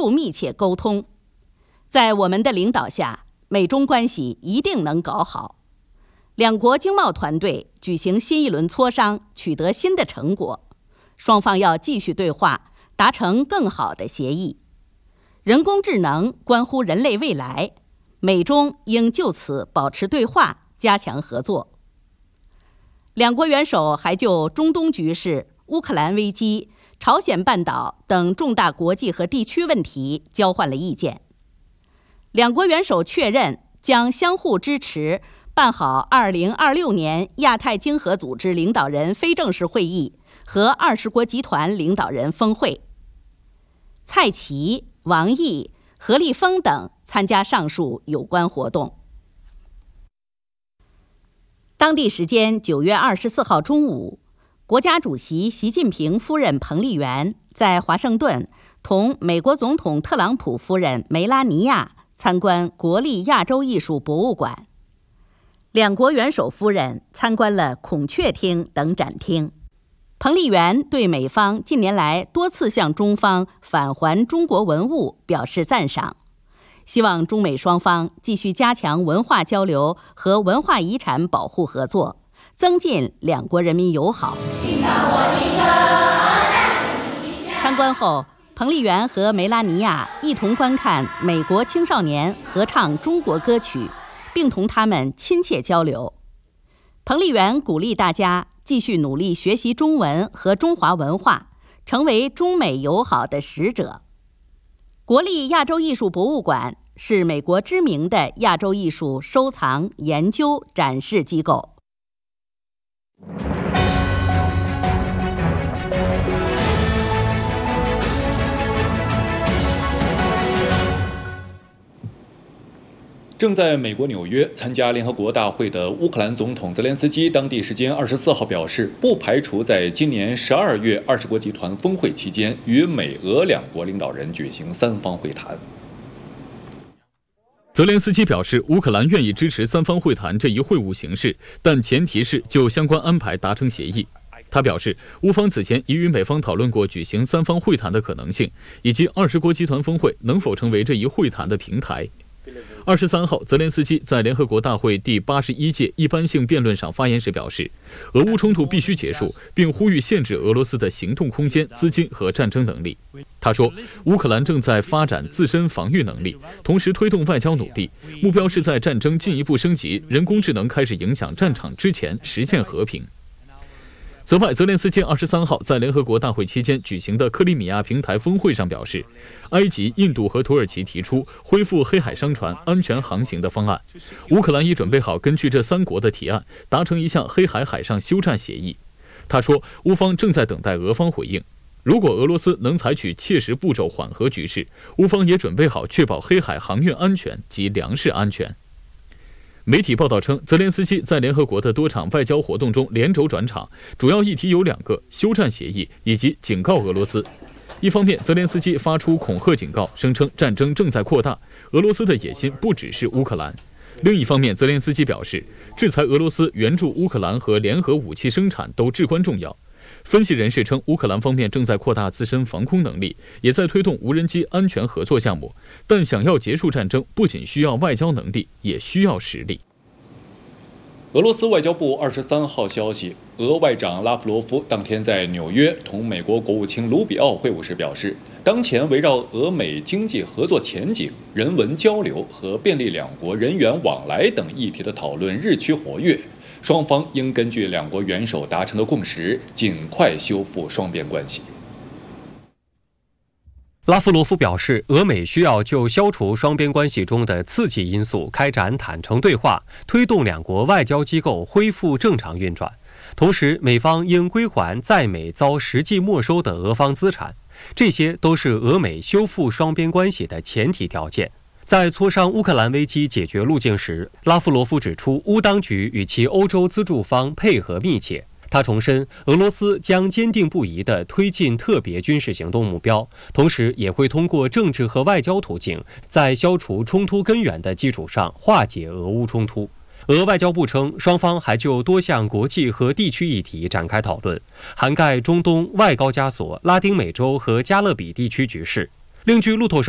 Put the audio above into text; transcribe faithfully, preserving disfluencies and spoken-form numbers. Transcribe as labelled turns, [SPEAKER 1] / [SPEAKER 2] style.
[SPEAKER 1] 入密切沟通。在我们的领导下，美中关系一定能搞好。两国经贸团队举行新一轮磋商，取得新的成果，双方要继续对话，达成更好的协议。人工智能关乎人类未来，美中应就此保持对话，加强合作。两国元首还就中东局势、乌克兰危机、朝鲜半岛等重大国际和地区问题交换了意见。两国元首确认将相互支持办好二零二六年亚太经合组织领导人非正式会议和二十国集团领导人峰会。蔡奇、王毅、何立峰等参加上述有关活动。当地时间九月二十四号中午，国家主席习近平夫人彭丽媛在华盛顿同美国总统特朗普夫人梅拉尼亚参观国立亚洲艺术博物馆。两国元首夫人参观了孔雀厅等展厅。彭丽媛对美方近年来多次向中方返还中国文物表示赞赏，希望中美双方继续加强文化交流和文化遗产保护合作，增进两国人民友好。参观后，彭丽媛和梅拉尼亚一同观看美国青少年合唱中国歌曲，并同他们亲切交流。彭丽媛鼓励大家继续努力学习中文和中华文化，成为中美友好的使者。国立亚洲艺术博物馆是美国知名的亚洲艺术收藏、研究、展示机构。
[SPEAKER 2] 正在美国纽约参加联合国大会的乌克兰总统泽连斯基，当地时间二十四号表示，不排除在今年十二月二十国集团峰会期间与美俄两国领导人举行三方会谈。
[SPEAKER 3] 泽连斯基表示，乌克兰愿意支持三方会谈这一会晤形式，但前提是就相关安排达成协议。他表示，乌方此前已与美方讨论过举行三方会谈的可能性，以及二十国集团峰会能否成为这一会谈的平台。二十三号，泽连斯基在联合国大会第八十一届一般性辩论上发言时表示，俄乌冲突必须结束，并呼吁限制俄罗斯的行动空间、资金和战争能力。他说，乌克兰正在发展自身防御能力，同时推动外交努力，目标是在战争进一步升级、人工智能开始影响战场之前实现和平。此外，泽连斯基二十三号在联合国大会期间举行的克里米亚平台峰会上表示，埃及、印度和土耳其提出恢复黑海商船安全航行的方案，乌克兰已准备好根据这三国的提案达成一项黑海海上休战协议。他说，乌方正在等待俄方回应，如果俄罗斯能采取切实步骤缓和局势，乌方也准备好确保黑海航运安全及粮食安全。媒体报道称，泽连斯基在联合国的多场外交活动中连轴转场，主要议题有两个：休战协议以及警告俄罗斯。一方面，泽连斯基发出恐吓警告，声称战争正在扩大，俄罗斯的野心不只是乌克兰。另一方面，泽连斯基表示，制裁俄罗斯、援助乌克兰和联合武器生产都至关重要。分析人士称，乌克兰方面正在扩大自身防空能力，也在推动无人机安全合作项目。但想要结束战争，不仅需要外交能力，也需要实力。
[SPEAKER 2] 俄罗斯外交部二十三号消息，俄外长拉夫罗夫当天在纽约同美国国务卿卢比奥会晤时表示，当前围绕俄美经济合作前景、人文交流和便利两国人员往来等议题的讨论日趋活跃。双方应根据两国元首达成的共识，尽快修复双边关系。
[SPEAKER 4] 拉夫罗夫表示，俄美需要就消除双边关系中的刺激因素开展坦诚对话，推动两国外交机构恢复正常运转。同时，美方应归还在美遭实际没收的俄方资产，这些都是俄美修复双边关系的前提条件。在磋商乌克兰危机解决路径时，拉夫罗夫指出，乌当局与其欧洲资助方配合密切。他重申，俄罗斯将坚定不移地推进特别军事行动目标，同时也会通过政治和外交途径，在消除冲突根源的基础上化解俄乌冲突。俄外交部称，双方还就多项国际和地区议题展开讨论，涵盖中东、外高加索、拉丁美洲和加勒比地区局势。另据路透社